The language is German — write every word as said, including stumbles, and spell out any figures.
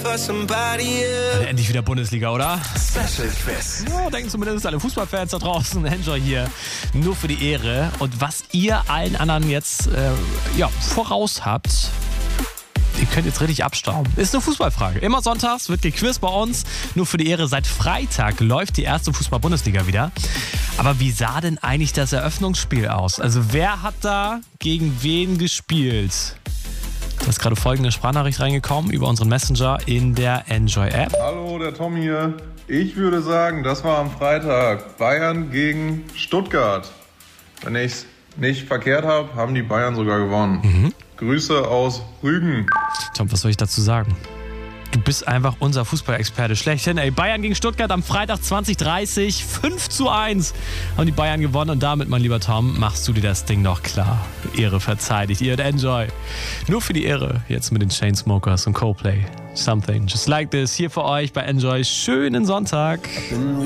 Endlich wieder Bundesliga, oder? Special Quiz. Ja, denken zumindest alle Fußballfans da draußen. Enjoy hier nur für die Ehre. Und was ihr allen anderen jetzt äh, ja, voraus habt, ihr könnt jetzt richtig abstauben. Ist eine Fußballfrage. Immer sonntags wird gequizt bei uns. Nur für die Ehre. Seit Freitag läuft die erste Fußball-Bundesliga wieder. Aber wie sah denn eigentlich das Eröffnungsspiel aus? Also wer hat da gegen wen gespielt? Da ist gerade folgende Sprachnachricht reingekommen über unseren Messenger in der Enjoy-App. Hallo, der Tom hier. Ich würde sagen, das war am Freitag Bayern gegen Stuttgart. Wenn ich es nicht verkehrt habe, haben die Bayern sogar gewonnen. Mhm. Grüße aus Rügen. Tom, was soll ich dazu sagen? Du bist einfach unser Fußballexperte schlechthin. Ey, Bayern gegen Stuttgart am Freitag zwanzig dreißig, fünf zu eins haben die Bayern gewonnen. Und damit, mein lieber Tom, machst du dir das Ding noch klar. Ehre verteidigt ihr und Enjoy. Nur für die Ehre, jetzt mit den Chainsmokers und Coldplay. Something just like this hier für euch bei Enjoy. Schönen Sonntag.